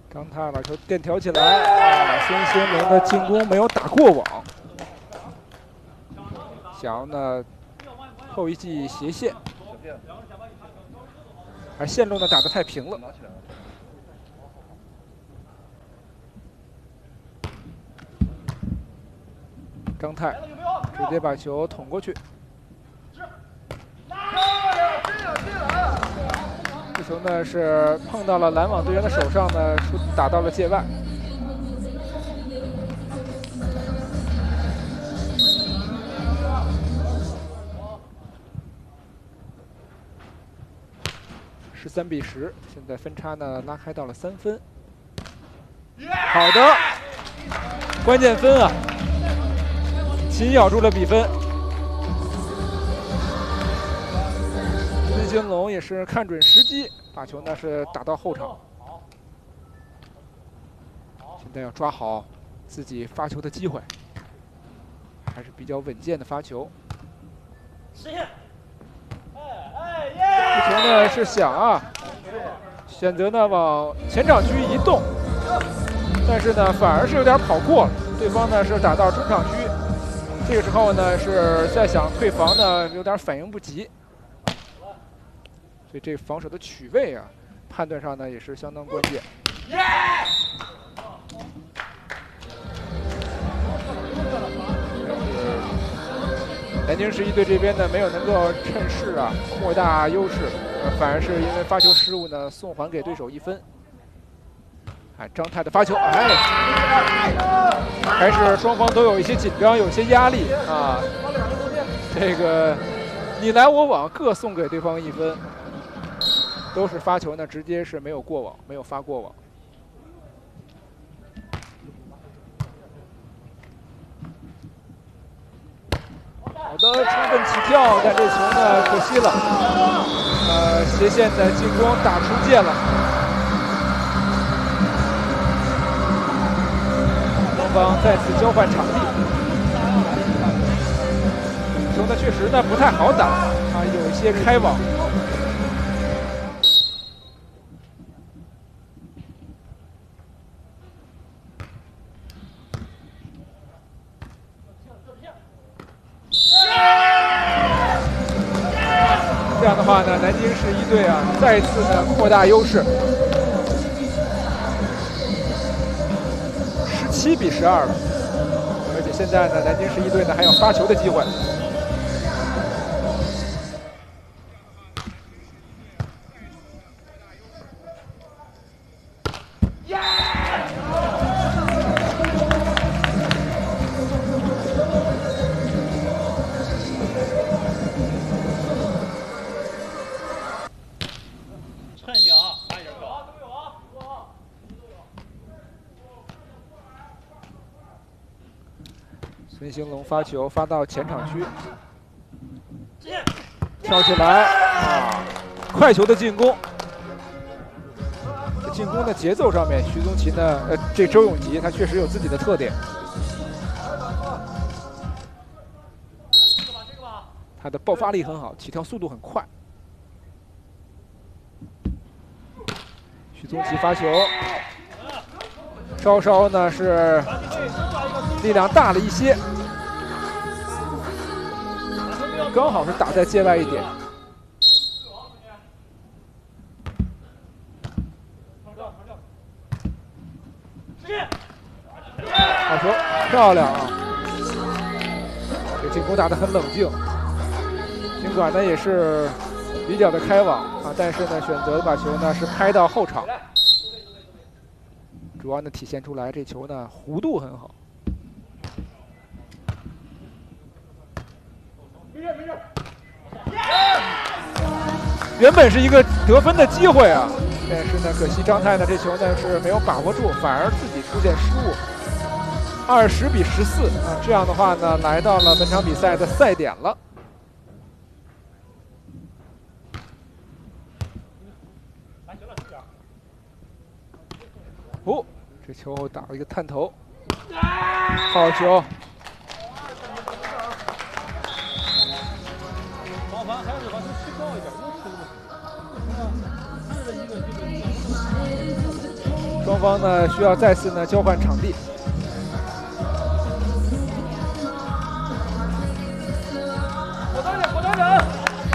张泰把球垫挑起来，啊，孙兴慠的进攻没有打过网，想要呢后一记斜线，而线路呢打得太平了。张泰直接把球捅过去。 这球呢是碰到了拦网队员的手上呢，打到了界外。13比10，现在分差呢拉开到了3分。好的，关键分啊，紧咬住了比分。 孙兴慠也是看准时机，把球呢是打到后场。现在要抓好自己发球的机会，还是比较稳健的发球。这球呢是想选择呢往前场区移动，但是呢反而是有点跑过了，对方呢是打到中场区，这个时候呢是再想退防呢有点反应不及。 所以这防守的取位啊，判断上呢也是相当关键。南京11队这边呢没有能够趁势扩大优势，反而是因为发球失误呢送还给对手1分。张泰的发球，开始双方都有一些紧张，有些压力啊。这个你来我往，各送给对方1分。 都是发球呢，直接是没有过网，没有发过网。好的，充分起跳，但这球呢可惜了，斜线的进攻打出界了。双方再次交换场地，球呢确实呢不太好打，有一些开网。 这样的话呢，南京11队再次呢扩大优势，17比12了。而且现在呢，南京11队呢还有发球的机会。孙兴慠发球发到前场区，跳起来快球的进攻。进攻的节奏上面，徐宗奇呢，这周永吉他确实有自己的特点。他的爆发力很好，起跳速度很快。徐宗奇发球，稍稍呢是力量大了一些。 刚好是打在界外一点。好球，漂亮啊！这进攻打得很冷静，尽管呢也是比较的开网但是呢选择把球呢是拍到后场，主要呢体现出来这球呢弧度很好。 原本是一个得分的机会但是呢，可惜张泰呢这球呢是没有把握住，反而自己出现失误。20比14这样的话呢，来到了本场比赛的赛点了。这球打了一个探头，好球！ 防反还是把球起高一点，有吃的。 双方呢需要再次呢交换场地。 果断点！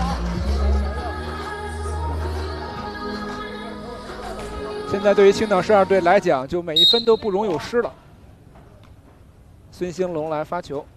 现在对于青岛12队来讲，就每一分都不容有失了。孙兴龙来发球。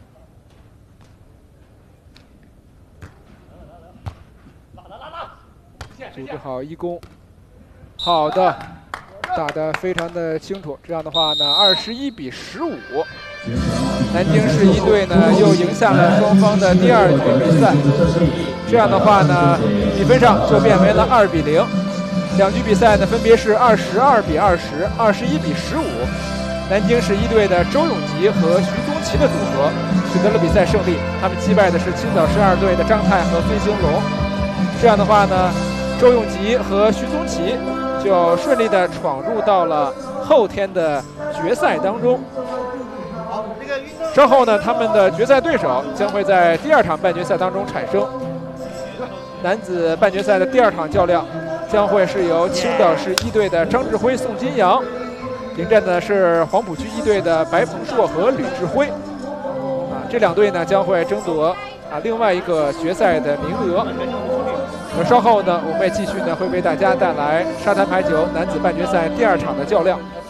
组织好一攻，好的，打得非常的清楚。这样的话呢，21比15，南京市一队呢又赢下了双方的第2局比赛。这样的话呢，比分上就变为了2比0。2局比赛呢分别是22比20、21比15。南京市一队的周永吉和徐宗奇的组合取得了比赛胜利，他们击败的是青岛12队的张泰和孙兴龙。这样的话呢。 周永吉和徐宗奇就顺利地闯入到了后天的决赛当中。稍后呢，他们的决赛对手将会在第2场半决赛当中产生。男子半决赛的第2场较量将会是由青岛市一队的张志辉、宋金阳迎战的是黄浦区一队的白鹏硕和吕志辉。这2队呢将会争夺另外一个决赛的名额。 而稍后呢，我们也继续呢会为大家带来沙滩排球男子半决赛第2场的较量。